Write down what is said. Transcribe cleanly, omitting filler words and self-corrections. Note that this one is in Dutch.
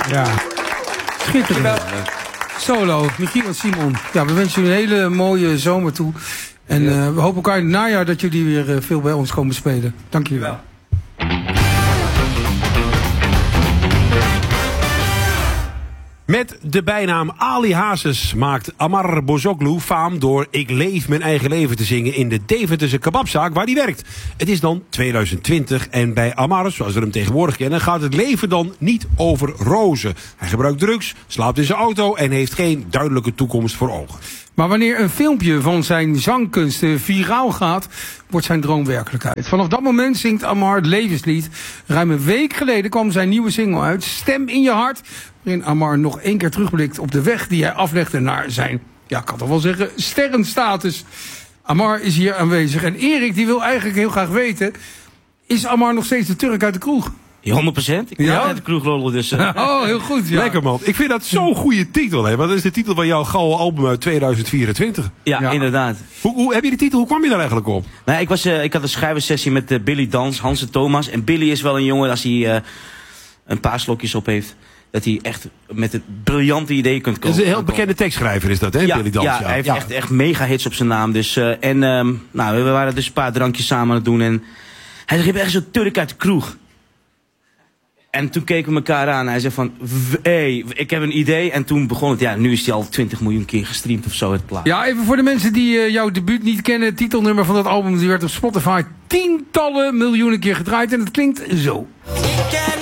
Ja. Schitterend. Solo, Michiel en Simon. Ja, we wensen jullie een hele mooie zomer toe. En we hopen elkaar in het najaar dat jullie weer veel bij ons komen spelen. Dank jullie wel. Met de bijnaam Ali Hazes maakt Amar Bozoglu faam door Ik leef mijn eigen leven te zingen in de Deventerse kebabzaak waar hij werkt. Het is dan 2020 en bij Amar, zoals we hem tegenwoordig kennen, gaat het leven dan niet over rozen. Hij gebruikt drugs, slaapt in zijn auto en heeft geen duidelijke toekomst voor ogen. Maar wanneer een filmpje van zijn zangkunsten viraal gaat, wordt zijn droom werkelijkheid. Vanaf dat moment zingt Amar het levenslied. Ruim een week geleden kwam zijn nieuwe single uit, Stem in je hart, waarin Amar nog 1 keer terugblikt op de weg die hij aflegde naar zijn, ja, ik kan toch wel zeggen, sterrenstatus. Amar is hier aanwezig en Erik die wil eigenlijk heel graag weten, is Amar nog steeds de Turk uit de kroeg? 100%. Ik ben uit de kroeg lollen, dus... Oh, heel goed, ja. Lekker man. Ik vind dat zo'n goede titel, hè. Want dat is de titel van jouw gouden album uit 2024. Ja, inderdaad. Hoe heb je die titel? Hoe kwam je daar eigenlijk op? Nou, ik had een schrijversessie met Billy Dans, Hans en Thomas. En Billy is wel een jongen, als hij een paar slokjes op heeft, dat hij echt met het briljante idee kunt komen. Dat is een heel bekende tekstschrijver, is dat, hè, ja, Billy Dans? Ja, hij heeft echt mega hits op zijn naam. Dus, we waren dus een paar drankjes samen aan het doen. En hij zegt, je bent echt zo'n Turk uit de kroeg. En toen keken we elkaar aan. Hij zei van, hey, ik heb een idee. En toen begon het, ja, nu is hij al 20 miljoen keer gestreamd of zo, het plaat. Ja, even voor de mensen die jouw debuut niet kennen. Het titelnummer van dat album die werd op Spotify tientallen miljoenen keer gedraaid. En het klinkt zo.